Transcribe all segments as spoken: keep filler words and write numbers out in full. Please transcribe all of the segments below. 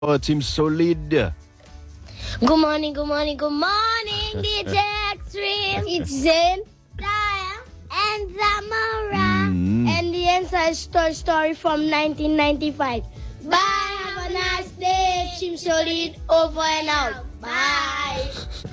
Oh, Team Solid. Good morning, good morning, good morning, D J Extreme. It's Zen, Daya, and Zamora. Mm. And the answer is Toy Story from nineteen ninety-five. Bye, have a nice day. Team Solid, over and out. Bye.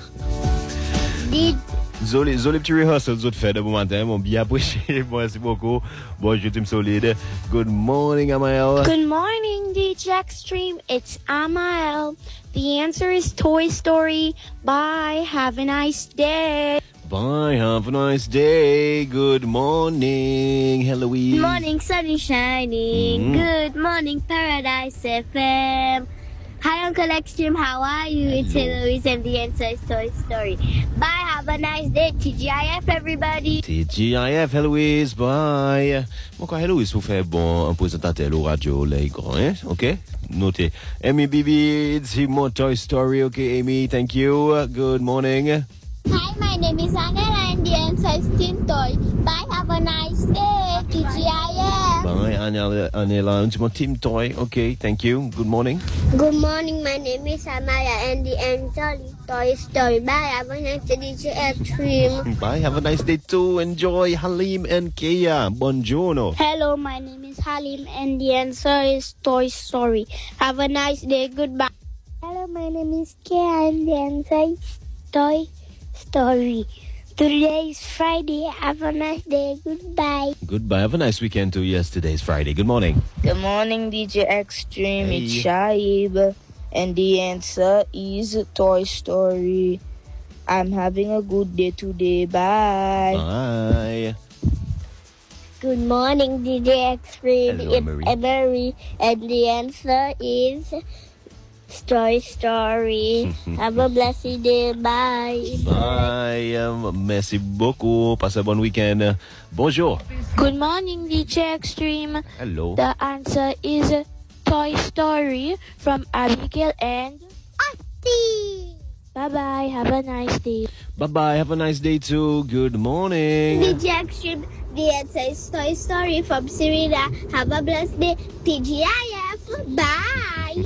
Did Zoli, Zoli, petit rehearsal, zot fait de bon matin, mon bien apprécié. Merci beaucoup. Bonjour, Team Solid. Good morning, Amael. Good morning, D J Extreme. It's Amael. The answer is Toy Story. Bye. Have a nice day. Bye, have a nice day. Good morning, Heloise. Good morning, sun is shining. Mm. Good morning, Paradise F M. Hi, Uncle Extreme. How are you? It's Eloise, and the answer is Toy Story. Bye. Have a nice day. T G I F, everybody. T G I F, Heloise. Bye. Mon quoi, Heloise, vous faites bon un présentateur au radio, les grands, hein? OK? Notez. Amy Bibi, it's more Toy Story. OK, Amy, thank you. Good morning. Hi, my name is Anela, and the answer is Tin Toy. Bye. Have a nice day. T G I F. Bye, Anela, Anela, it's more Team Toy. OK, thank you. Good morning. Good morning. My name is Amaya, and the answer is Toy Story. Bye. Have a nice day, D J Extreme. Bye, have a nice day too. Enjoy Halim and Kea. Buongiorno. Hello, my name is Halim, and the answer is Toy Story. Have a nice day. Goodbye. Hello, my name is Kea, and the answer is Toy Story. Today is Friday. Have a nice day. Goodbye. Goodbye. Have a nice weekend too. Yes, today's Friday. Good morning. Good morning, D J Extreme. Hey. It's Shaib. And the answer is Toy Story. I'm having a good day today. Bye. Bye. Good morning, D J Extreme. Hello, It's Marie. Emery, and the answer is Toy Story. Have a blessed day. Bye. Bye. Um, merci beaucoup. Passez un bon week-end. Uh, bonjour. Good morning, D J Extreme. Hello. The answer is Toy Story from Abigail and Ati. bye-bye. Have a nice day. Bye-bye. Have a nice day too. Good morning. D J Extreme. The answer is Toy Story from Serena. Have a blessed day. T G I F. Bye.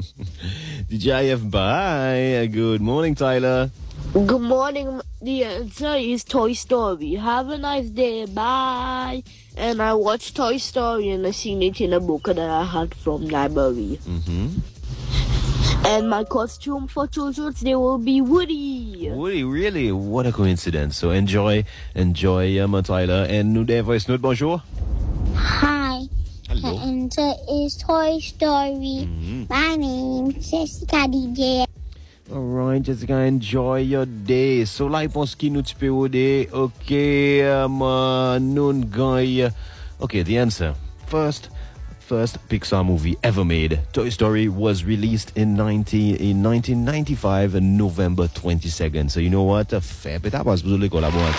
D J I F, bye. Good morning, Tyler. Good morning. The answer is Toy Story. Have a nice day. Bye. And I watched Toy Story and I seen it in a book that I had from library. Mm-hmm. And my costume for Children's Day will be Woody. Woody, really? What a coincidence. So enjoy, enjoy, um, Tyler. And nous des voice note, bonjour. Hi. Hello. The answer is Toy Story. Mhm. My name is Jessica D J. All right, Jessica, enjoy your day. So, la réponse qui nous peut aider. OK, um, uh, nun guy. OK, the answer. First, first Pixar movie ever made. Toy Story was released in nineteen in nineteen ninety-five, on November twenty-second. So, you know what? Fait pétard parce que vous allez collaborer.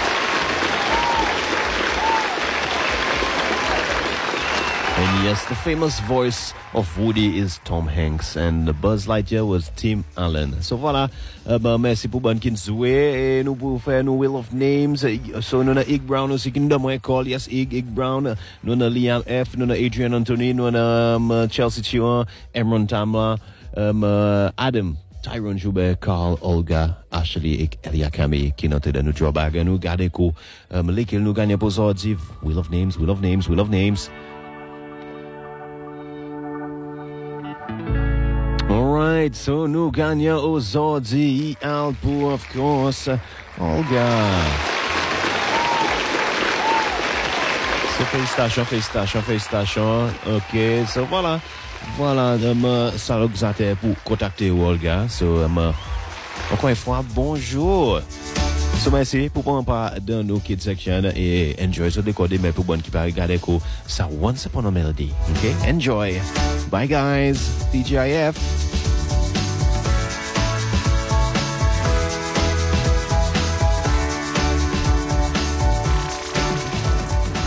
And yes, the famous voice of Woody is Tom Hanks, and Buzz Lightyear was Tim Allen. So voilà, uh, bah, merci pour bonne kin jouer, et nous pouvons faire nos Wheel of Names. So nous avons Ig Brown aussi qui nous donne un call. Yes, Ig, Ig Brown. Nous avons Liam F, nous avons Adrian Anthony, nous avons um, Chelsea Chiwa, Emron Tamla, um, uh, Adam, Tyrone Joubert, Carl, Olga, Ashley et Elia Kami qui n'ont de nous drawback. Et nous gardons que um, lesquels nous gagnons pour aujourd'hui. Wheel of Names, Wheel of Names, Wheel of Names. Alright, so nous gagnons aujourd'hui out pour, of course, Olga. So, félicitations, félicitations, félicitations. OK, so voilà. Voilà, um, ça représente pour contacter Olga. So, um, encore une fois, bonjour. So, merci pour prendre part dans nos kids section et enjoy ce décor mais pour bonne qui peut regarder que ça Once Upon a Melody. OK, enjoy. Bye guys. T G I F.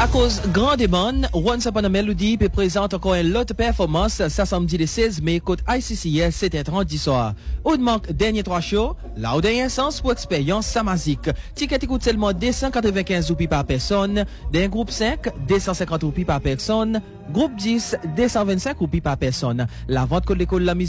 À cause grand demande, Once Upon a Melody peut présenter encore une autre performance ça samedi le seize mai côté I C C S sept heures trente du soir. Ou de manque dernier trois shows, là où dernier sens pour expérience samazique. Ticket coûte seulement deux cent quatre-vingt-quinze roupies par personne, d'un groupe cinq, deux cent cinquante roupies par personne, groupe dix, deux cent vingt-cinq roupies par personne. La vente de l'école de la musique